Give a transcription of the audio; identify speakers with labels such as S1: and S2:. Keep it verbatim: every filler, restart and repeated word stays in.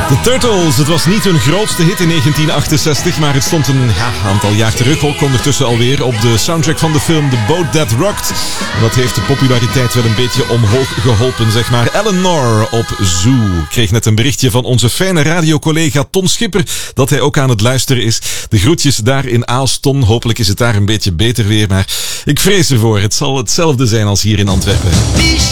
S1: The Turtles, het was niet hun grootste hit in negentien achtenzestig, maar het stond een ja, aantal jaar terug ook ondertussen alweer op de soundtrack van de film The Boat That Rocked. En dat heeft de populariteit wel een beetje omhoog geholpen, zeg maar. Eleanor op Zoo kreeg net een berichtje van onze fijne radiocollega Ton Schipper dat hij ook aan het luisteren is. De groetjes daar in Aalst, Ton. Hopelijk is het daar een beetje beter weer, maar ik vrees ervoor. Het zal hetzelfde zijn als hier in Antwerpen.